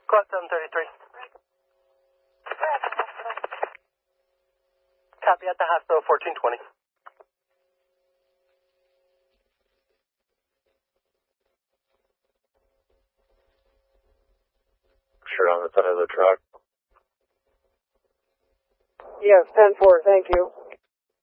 Class 733. Copy at the hospital 1420. Sure, on the side of the truck. Yes, 10-4, thank you.